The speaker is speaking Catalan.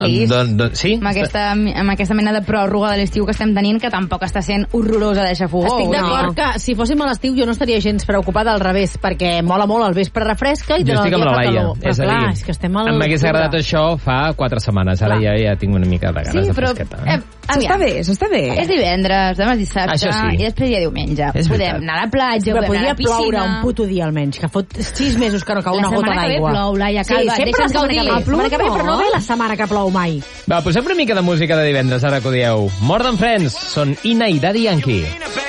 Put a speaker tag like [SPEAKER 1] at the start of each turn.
[SPEAKER 1] Sí? Amb aquesta mena de pròrroga de l'estiu que estem tenint, que tampoc està sent horrorosa de xafogó.
[SPEAKER 2] Estic d'acord que si fóssim a l'estiu jo no estaria gens preocupada, al revés, perquè mola molt, al vespre refresca i tot el dia fa calor. Però clar, és que estem al...
[SPEAKER 3] M'hagués agradat això fa 4 setmanes, ara ja tinc una mica de ganes de fresqueta.
[SPEAKER 4] S'està bé.
[SPEAKER 1] És divendres, demà és dissabte, i després hi ha diumenge. Podem anar a la platja, podem anar a la piscina.
[SPEAKER 2] Podria ploure un puto dia almenys, que fot 6 mesos que no cau una gota d'aigua.
[SPEAKER 1] La setmana que ve plou, Laia, calma, deixa'ns gaudir.
[SPEAKER 2] La setmana que ve, però no ve la setmana que plou mai.
[SPEAKER 3] Va, posem una mica de música de divendres, ara que ho dieu. More Than Friends, són Ina i Daddy Yankee.